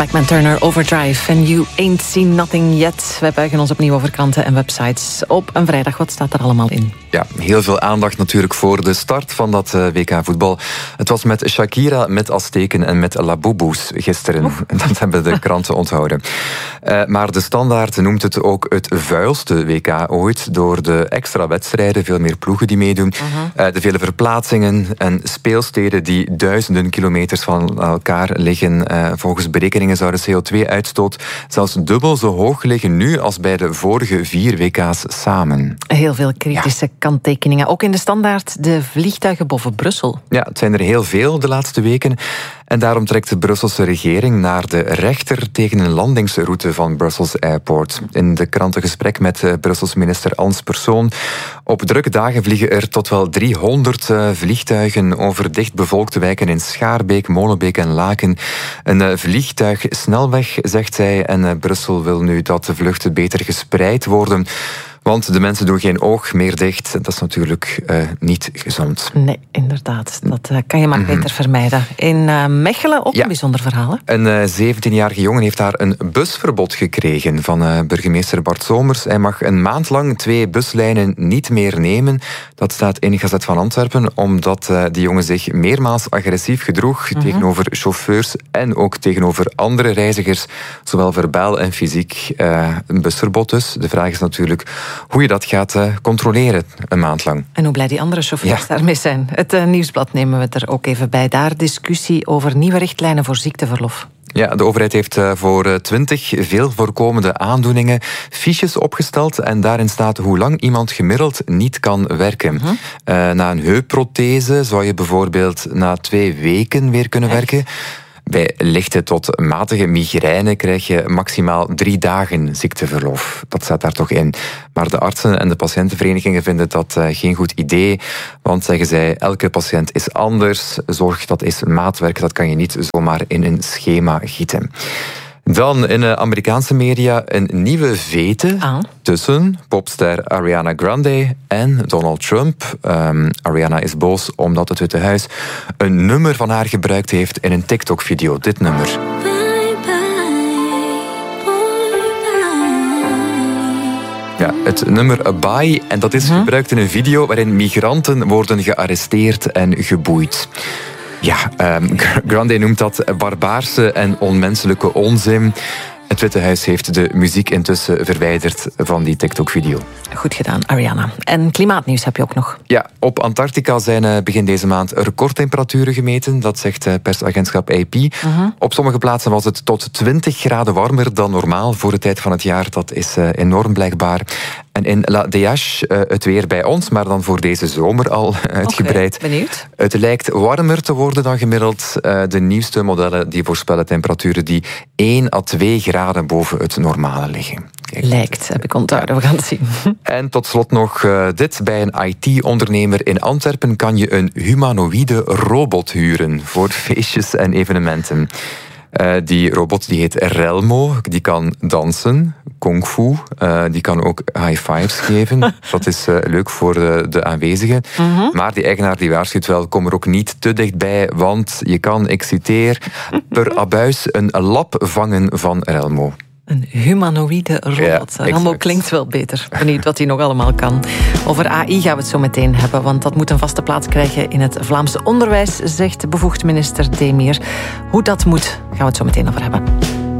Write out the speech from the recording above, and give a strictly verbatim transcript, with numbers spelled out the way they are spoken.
Blackman Turner, Overdrive. And you ain't seen nothing yet. Wij buigen ons opnieuw over kranten en websites. Op een vrijdag, wat staat er allemaal in? Ja, heel veel aandacht natuurlijk voor de start van dat W K voetbal. Het was met Shakira, met Azteken en met Labubu's gisteren. Oef. Dat hebben de kranten onthouden. Uh, maar de Standaard noemt het ook het vuilste W K ooit. Door de extra wedstrijden, veel meer ploegen die meedoen. Uh-huh. Uh, de vele verplaatsingen en speelsteden die duizenden kilometers van elkaar liggen. Uh, volgens berekeningen zou de C O twee uitstoot zelfs dubbel zo hoog liggen nu als bij de vorige vier W K's samen. Heel veel kritische ja. kanttekeningen. Ook in de Standaard de vliegtuigen boven Brussel. Ja, het zijn er heel veel de laatste weken. En daarom trekt de Brusselse regering naar de rechter tegen een landingsroute van Brussels Airport. In de krantengesprek met Brussels minister Ans Persoon. Op drukke dagen vliegen er tot wel driehonderd vliegtuigen over dichtbevolkte wijken in Schaarbeek, Molenbeek en Laken. Een vliegtuigsnelweg, zegt zij, en Brussel wil nu dat de vluchten beter gespreid worden. Want de mensen doen geen oog meer dicht. Dat is natuurlijk uh, niet gezond. Nee, inderdaad. Dat uh, kan je maar mm-hmm. beter vermijden. In uh, Mechelen ook ja. een bijzonder verhaal. Hè? Een uh, zeventienjarige jongen heeft daar een busverbod gekregen van uh, burgemeester Bart Somers. Hij mag een maand lang twee buslijnen niet meer nemen. Dat staat in Gazet van Antwerpen, omdat uh, die jongen zich meermaals agressief gedroeg mm-hmm. tegenover chauffeurs en ook tegenover andere reizigers. Zowel verbaal en fysiek. Uh, een busverbod dus. De vraag is natuurlijk hoe je dat gaat uh, controleren een maand lang. En hoe blij die andere chauffeurs ja. daarmee zijn. Het uh, Nieuwsblad nemen we er ook even bij. Daar discussie over nieuwe richtlijnen voor ziekteverlof. Ja, de overheid heeft voor twintig veel voorkomende aandoeningen fiches opgesteld en daarin staat hoe lang iemand gemiddeld niet kan werken. Uh-huh. Uh, na een heupprothese zou je bijvoorbeeld na twee weken weer kunnen Echt? werken. Bij lichte tot matige migraine krijg je maximaal drie dagen ziekteverlof. Dat staat daar toch in. Maar de artsen en de patiëntenverenigingen vinden dat uh, geen goed idee. Want, zeggen zij, elke patiënt is anders. Zorg, dat is maatwerk, dat kan je niet zomaar in een schema gieten. Dan in de Amerikaanse media een nieuwe vete ah. tussen popster Ariana Grande en Donald Trump. Um, Ariana is boos omdat het Witte Huis een nummer van haar gebruikt heeft in een TikTok-video. Dit nummer. Bye, bye, boy, bye. Ja, het nummer Bye, en dat is huh? gebruikt in een video waarin migranten worden gearresteerd en geboeid. Ja, um, Grande noemt dat barbaarse en onmenselijke onzin. Het Witte Huis heeft de muziek intussen verwijderd van die TikTok-video. Goed gedaan, Ariana. En klimaatnieuws heb je ook nog. Ja, op Antarctica zijn begin deze maand recordtemperaturen gemeten. Dat zegt persagentschap A P. Uh-huh. Op sommige plaatsen was het tot twintig graden warmer dan normaal voor de tijd van het jaar. Dat is enorm blijkbaar. En in La Dèche, uh, het weer bij ons, maar dan voor deze zomer al uitgebreid. Okay, benieuwd. Het lijkt warmer te worden dan gemiddeld. Uh, de nieuwste modellen die voorspellen temperaturen die één à twee graden boven het normale liggen. Kijk, lijkt, heb ik onthouden. We gaan het zien. En tot slot nog uh, dit. Bij een I T-ondernemer in Antwerpen kan je een humanoïde robot huren voor feestjes en evenementen. Uh, die robot die heet Relmo, die kan dansen, kung fu, uh, die kan ook high fives geven. Dat is uh, leuk voor de, de aanwezigen. Mm-hmm. Maar die eigenaar die waarschuwt wel, kom er ook niet te dichtbij, want je kan, ik citeer, per abuis een lap vangen van Relmo. Een humanoïde robot. Ja, Rambo klinkt wel beter. Benieuwd wat hij nog allemaal kan. Over A I gaan we het zo meteen hebben, want dat moet een vaste plaats krijgen in het Vlaamse onderwijs, zegt bevoegd minister Demir. Hoe dat moet, gaan we het zo meteen over hebben.